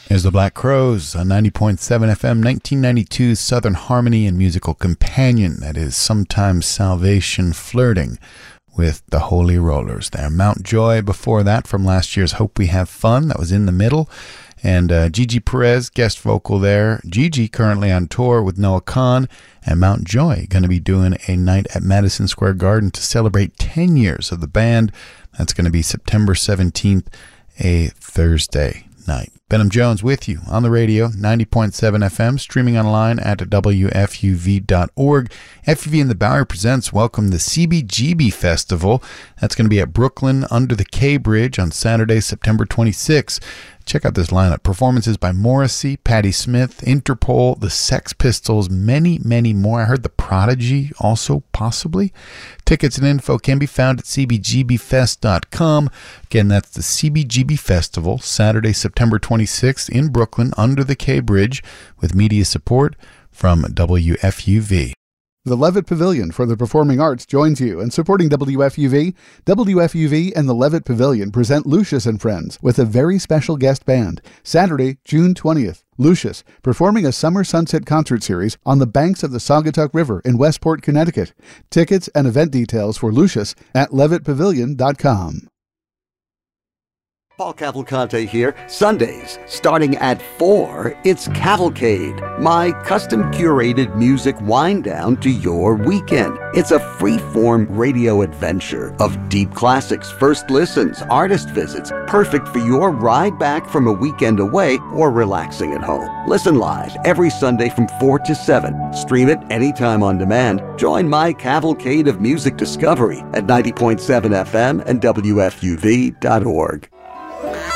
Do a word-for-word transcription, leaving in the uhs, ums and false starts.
There's the Black Crowes on ninety point seven F M, nineteen ninety-two's Southern Harmony and Musical Companion. That is Sometimes Salvation flirting with the Holy Rollers there. Mount Joy before that from last year's Hope We Have Fun. That was in the middle. And uh, Gigi Perez, guest vocal there. Gigi currently on tour with Noah Kahan. And Mount Joy going to be doing a night at Madison Square Garden to celebrate ten years of the band. That's going to be September seventeenth, a Thursday night. Benham Jones with you on the radio, ninety point seven F M, streaming online at W F U V dot org. F U V and the Bowery presents Welcome the C B G B Festival. That's going to be at Brooklyn under the K Bridge on Saturday, September twenty-sixth. Check out this lineup. Performances by Morrissey, Patti Smith, Interpol, the Sex Pistols, many, many more. I heard the Prodigy also, possibly. Tickets and info can be found at C B G B fest dot com. Again, that's the C B G B Festival, Saturday, September twenty-sixth in Brooklyn under the K Bridge with media support from W F U V. The Levitt Pavilion for the Performing Arts joins you in supporting W F U V. W F U V and the Levitt Pavilion present Lucius and Friends with a very special guest band. Saturday, June twentieth. Lucius, performing a summer sunset concert series on the banks of the Saugatuck River in Westport, Connecticut. Tickets and event details for Lucius at levitt pavilion dot com. Paul Cavalcante here. Sundays, starting at four, it's Cavalcade, my custom-curated music wind-down to your weekend. It's a free-form radio adventure of deep classics, first listens, artist visits, perfect for your ride back from a weekend away or relaxing at home. Listen live every Sunday from four to seven. Stream it anytime on demand. Join my cavalcade of music discovery at ninety point seven F M and W F U V dot org.